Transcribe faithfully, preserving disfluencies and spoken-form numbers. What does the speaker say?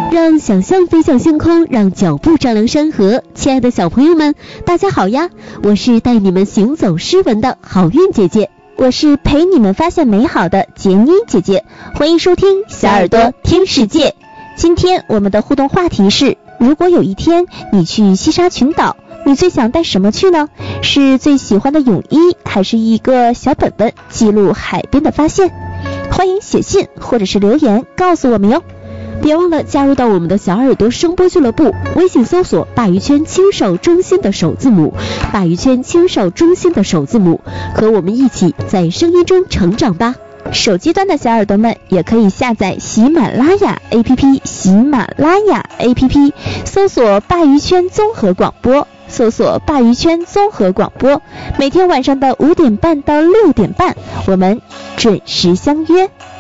让想象飞向星空，让脚步丈量山河。亲爱的小朋友们，大家好呀！我是带你们行走诗文的好运姐姐，我是陪你们发现美好的杰妮姐姐。欢迎收听小耳朵听世界。今天我们的互动话题是：如果有一天你去西沙群岛，你最想带什么去呢？是最喜欢的泳衣，还是一个小本本记录海边的发现？欢迎写信或者是留言告诉我们哟。别忘了加入到我们的小耳朵声波俱乐部，微信搜索鲅鱼圈轻手中心的首字母，鲅鱼圈轻手中心的首字母，和我们一起在声音中成长吧。手机端的小耳朵们也可以下载喜马拉雅 A P P， 喜马拉雅 A P P 搜索鲅鱼圈综合广播，搜索鲅鱼圈综合广播，每天晚上的五点半到六点半，我们准时相约。